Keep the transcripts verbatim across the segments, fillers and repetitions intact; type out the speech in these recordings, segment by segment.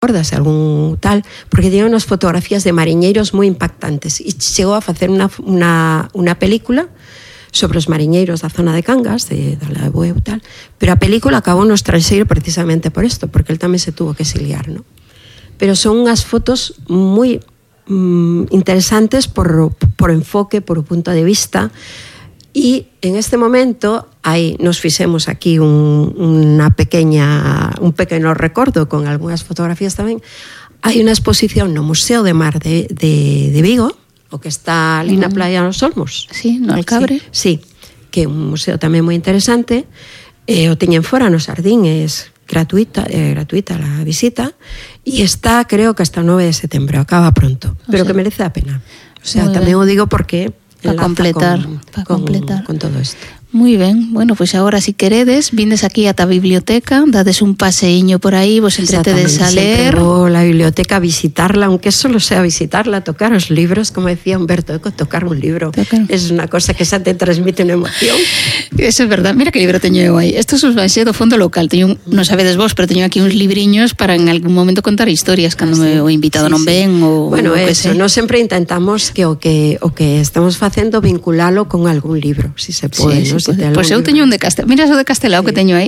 acordas algún tal, porque tiene unas fotografías de mariñeiros moi impactantes e chegou a facer unha, unha, unha película sobre os mariñeiros da zona de Cangas, de, de la de Bueu, tal, pero a película acabou no estranxeiro precisamente por isto, porque él tamén se tuvo que exiliar, ¿no? Pero son unhas fotos moi mm, interesantes por, por enfoque, por o punto de vista. E en este momento hai, nos fixemos aquí un, una pequeña, un pequeno recordo con algunhas fotografías tamén. Hai unha exposición no Museo de Mar de, de, de Vigo, o que está ali na Playa dos Olmos. Sí, no Alcabre. Sí, sí, que é un museo tamén moi interesante. Eh, o teñen fora no Sardín, é gratuita, eh, gratuita a visita, e está, creo que hasta o nove de setembro, acaba pronto, pero o sea, que merece a pena. O sea, tamén o digo porque para completar, con, para con, completar con todo isto. Moi ben, bueno, pois pues agora si queredes, vindes aquí ata a biblioteca, dades un paseíño por aí, vos entretedes a ler. Vou a biblioteca a visitarla, aunque solo sea visitarla, tocar os libros, como decía Humberto Eco, tocar un libro tocar. Es unha cosa que xa te transmite unha emoción. Eso é verdad, mira que libro teño eu aí. Estos os vanxe do fondo local, teño, non sabedes vos, pero teño aquí uns libriños para en algún momento contar historias cando sí, me, o invitado sí, non sí. ven ou bueno, o que eso, sei. Nós sempre intentamos que o que o que estamos facendo vinculalo con algún libro, si se pode, sí, ¿no? Si pois pues eu teño un de Castelao, mira eso de Castelao sí. que teño aí.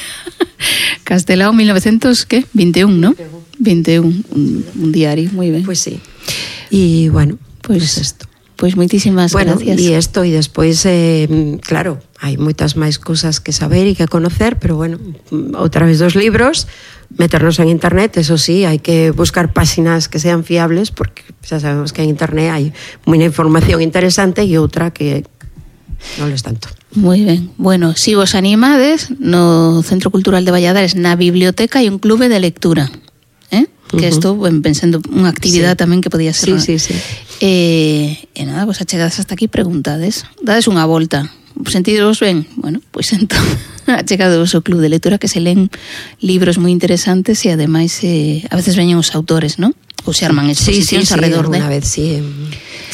Castelao mil novecientos veintiuno, ¿no? veintiuno, un, un diario, moi ben. Pues sí. Y bueno, pues, pues esto. Pois pues moitísimas bueno, gracias. E isto, e despois, eh, claro, hai moitas máis cousas que saber e que conocer, pero bueno, outra vez dos libros, meternos en internet, eso sí, hai que buscar páxinas que sean fiables, porque xa sabemos que en internet hai moita información interesante e outra que non lo es tanto. Moi ben. Bueno, si vos animades, no Centro Cultural de Valladares, na biblioteca, hai un clube de lectura. Eh? Que uh-huh. estou ben, pensando unha actividade sí. tamén que podía ser. Sí, sí, sí. Eh, e nada, vos achegades hasta aquí, preguntades, dades unha volta, sentidos ben, bueno, pois pues entón achegados ao club de lectura, que se leen libros moi interesantes e ademais eh, a veces veñen os autores, ¿no? Ou se arman exposicións sí, sí, sí, alrededor de. Unha vez, sí.